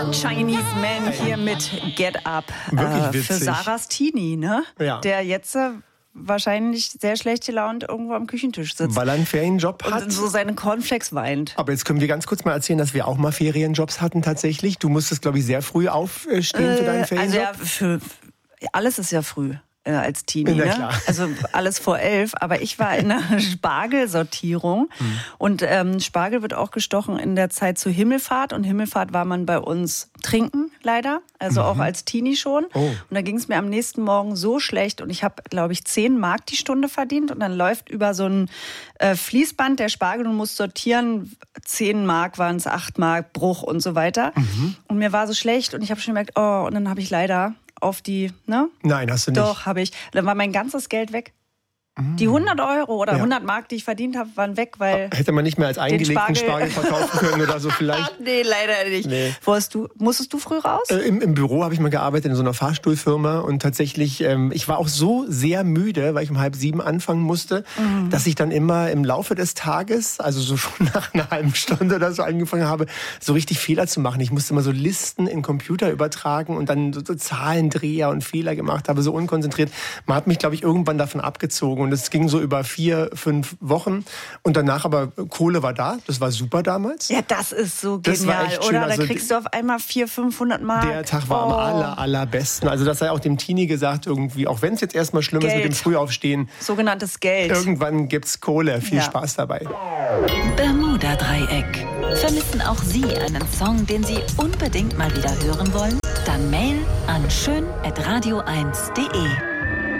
Chinese Man hier mit Get Up. Wirklich für witzig. Sarahs Teenie, ne? Ja. Der jetzt wahrscheinlich sehr schlecht gelaunt irgendwo am Küchentisch sitzt. Weil er einen Ferienjob hat. Und so seine Cornflakes weint. Aber jetzt können wir ganz kurz mal erzählen, dass wir auch mal Ferienjobs hatten tatsächlich. Du musstest, glaube ich, sehr früh aufstehen für deinen Ferienjob. Also ja, alles ist ja früh. Als Teenie, Na ne? klar. Also alles vor 11, aber ich war in einer Spargelsortierung und Spargel wird auch gestochen in der Zeit zur Himmelfahrt und Himmelfahrt war man bei uns trinken, leider, also auch als Teenie schon. Oh. Und da ging es mir am nächsten Morgen so schlecht und ich habe, glaube ich, 10 Mark die Stunde verdient und dann läuft über so ein Fließband der Spargel und muss sortieren, 10 Mark waren es, 8 Mark, Bruch und so weiter. Und mir war so schlecht und ich habe schon gemerkt, oh, und dann habe ich leider auf die, ne? Nein, hast du nicht. Doch, habe ich. Dann war mein ganzes Geld weg. Die 100 Euro oder 100 Mark, die ich verdient habe, waren weg, weil... Hätte man nicht mehr als eingelegten Spargel verkaufen können oder so vielleicht? Nee, leider nicht. Nee. Musstest du früh raus? Im Büro habe ich mal gearbeitet in so einer Fahrstuhlfirma und tatsächlich, ich war auch so sehr müde, weil ich um 6:30 anfangen musste, dass ich dann immer im Laufe des Tages, also so schon nach einer halben Stunde oder so angefangen habe, so richtig Fehler zu machen. Ich musste immer so Listen in den Computer übertragen und dann so Zahlendreher und Fehler gemacht habe, so unkonzentriert. Man hat mich, glaube ich, irgendwann davon abgezogen und es ging so über 4-5 Wochen und danach aber Kohle war da, das war super damals. Ja, das ist so Das war genial, echt schön. oder? Da Also kriegst du auf einmal 400-500 Mark. Der Tag war am allerbesten. Also das sei auch dem Teenie gesagt irgendwie, auch wenn es jetzt erstmal schlimm ist Geld. mit dem Frühaufstehen. Sogenanntes Geld. Irgendwann gibt's Kohle. Viel Ja. Spaß dabei. Bermuda-Dreieck. Vermissen auch Sie einen Song, den Sie unbedingt mal wieder hören wollen? Dann Mail an schön@radio1.de.